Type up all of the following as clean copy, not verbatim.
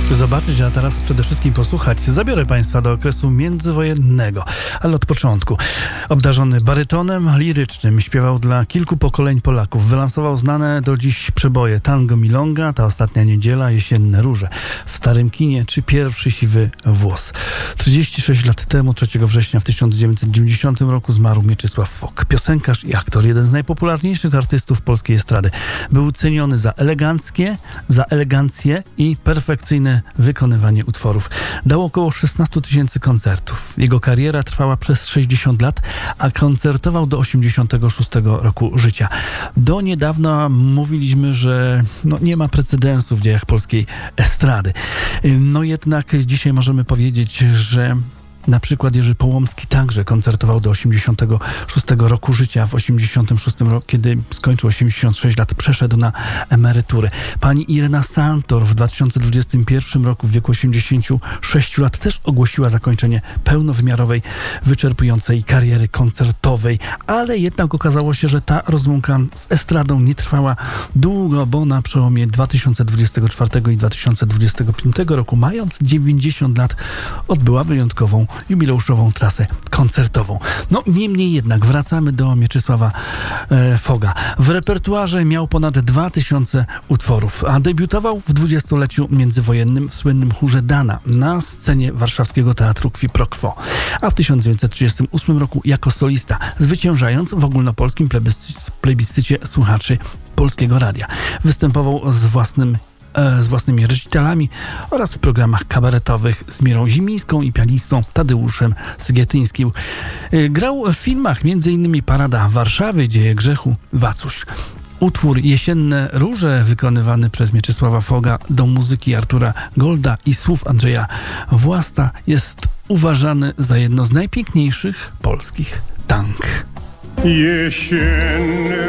zobaczyć, a teraz przede wszystkim posłuchać. Zabiorę Państwa do okresu międzywojennego, ale od początku. Obdarzony barytonem lirycznym, śpiewał dla kilku pokoleń Polaków. Wylansował znane do dziś przeboje Tango Milonga, Ta ostatnia niedziela, Jesienne róże, W starym kinie czy Pierwszy siwy włos. 36 lat temu, 3 września w 1990 roku zmarł Mieczysław Fok. Piosenkarz i aktor, jeden z najpopularniejszych artystów polskiej estrady. Był ceniony za elegancję i perfekcyjne wykonywanie utworów. Dał około 16 tysięcy koncertów. Jego kariera trwała przez 60 lat, a koncertował do 86 roku życia. Do niedawna mówiliśmy, że nie ma precedensu w dziejach polskiej estrady. No jednak dzisiaj możemy powiedzieć, że na przykład Jerzy Połomski także koncertował do 86 roku życia. W 86 roku, kiedy skończył 86 lat, przeszedł na emeryturę. Pani Irena Santor w 2021 roku w wieku 86 lat też ogłosiła zakończenie pełnowymiarowej, wyczerpującej kariery koncertowej. Ale jednak okazało się, że ta rozłąka z estradą nie trwała długo, bo na przełomie 2024 i 2025 roku, mając 90 lat, odbyła wyjątkową jubileuszową trasę koncertową. Niemniej jednak wracamy do Mieczysława Foga. W repertuarze miał ponad 2000 utworów, a debiutował w dwudziestoleciu międzywojennym w słynnym chórze Dana na scenie warszawskiego Teatru Qui Pro Quo, a w 1938 roku jako solista, zwyciężając w ogólnopolskim plebiscycie słuchaczy Polskiego Radia. Występował z własnymi recitalami oraz w programach kabaretowych z Mirą Zimińską i pianistą Tadeuszem Sygietyńskim. Grał w filmach m.in. Parada Warszawy, Dzieje grzechu, Wacuś. Utwór Jesienne róże, wykonywany przez Mieczysława Foga do muzyki Artura Golda i słów Andrzeja Własta, jest uważany za jedno z najpiękniejszych polskich tang. Jesienne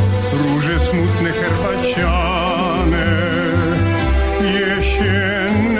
róże smutne herbaciane, jesienne